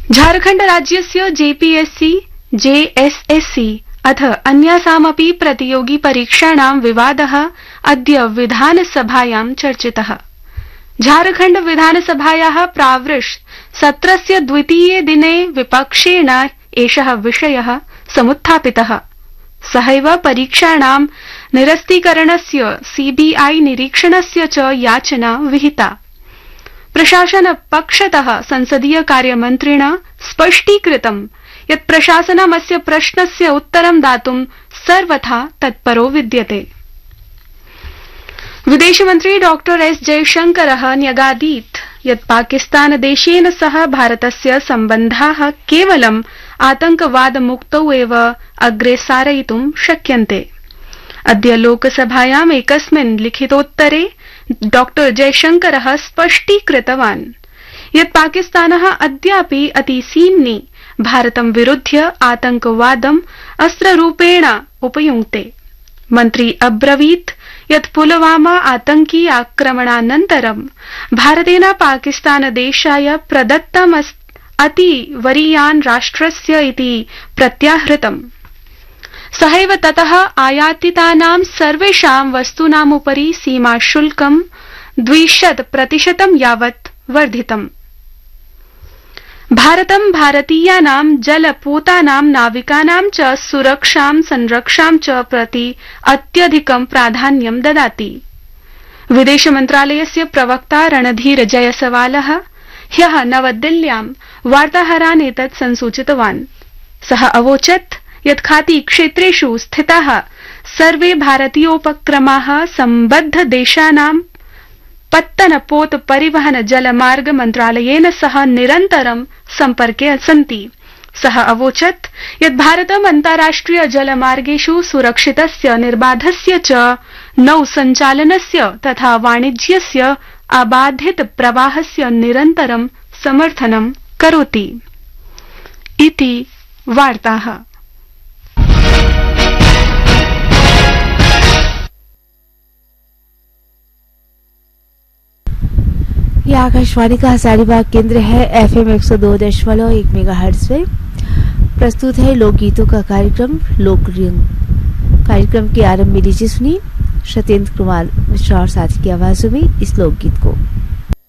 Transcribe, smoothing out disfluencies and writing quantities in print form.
झारखण्ड राज्यस्य JPSC JSSC अथ अन्यासामपि प्रतियोगि परीक्षाणां विवादः अद्य विधानसभायां चर्चितः। झारखण्ड विधानसभायाः प्रावृष्ट सत्रस्य द्वितीये दिने विपक्षेण एषः विषयः समुत्थापितः। सहैव परीक्षाणां निरस्तीकरणस्य सीबीआई निरीक्षणस्य च याचना विहिता। प्रशासन पक्षतः संसदीय कार्यमन्त्रिणा स्पष्टीकृतं यत् प्रशासनमस्य प्रश्नस्य उत्तरं दातुं सर्वथा तत्परो विद्यते। विदेशमन्त्री डॉक्टर एस जयशंकरः न्यगादीत् यत् पाकिस्तानदेशेन सह भारतस्य सम्बन्धाः केवलं आतंकवादमुक्तौ एव अग्रे सारयितुं शक्यन्ते। अद्य लोकसभायाम् एकस्मिन् लिखितोत्तरे डॉक्टर जयशंकरः स्पष्टीकृतवान् यत् पाकिस्तानः अद्यापि अतिसीम्नि भारतं विरुध्य आतंकवादम् अस्त्ररूपेण उपयुङ्क्ते। मन्त्री अब्रवीत् यत् पुलवामा आतंकी आक्रमणानन्तरं भारतेन पाकिस्तानदेशाय प्रदत्तम् अतिवरीयान् राष्ट्रस्य इति प्रत्याहृतम्। सहैव ततः आयातितानां सर्वेषां वस्तूनामुपरि सीमाशुल्कं 200% यावत् वर्धितम्। भारतं भारतीयानां जलपोतानां नाविकानां च सुरक्षां संरक्षां च प्रति अत्यधिकं प्राधान्यं ददाति। विदेशमन्त्रालयस्य प्रवक्ता रणधीर जयसवालः ह्यः नवदिल्ल्यां वार्ताहरान् एतत् संसूचितवान्। सः अवोचत् यत् खाती क्षेत्रेषु स्थिताः सर्वे भारतीयोपक्रमाः सम्बद्ध देशानां पत्तनपोत परिवहन जलमार्ग मन्त्रालयेन सह निरन्तरं सम्पर्के सन्ति। सः अवोचत् यत् भारतम् अन्ताराष्ट्रिय जलमार्गेषु सुरक्षितस्य निर्बाधस्य च नौसञ्चालनस्य तथा वाणिज्यस्य अबाधित प्रवाहस्य निरन्तरं समर्थनं करोति। इति वार्ताः। ये आकाशवाणी का हजारीबाग केंद्र है। FM 102.1 मेगाहर्ट्ज पे प्रस्तुत है लोकगीतों का कार्यक्रम लोकरंग। कार्यक्रम के आरंभ में लीजिए सुनिए सत्येंद्र कुमार मिश्रा और साथी की आवाजों में इस लोकगीत को।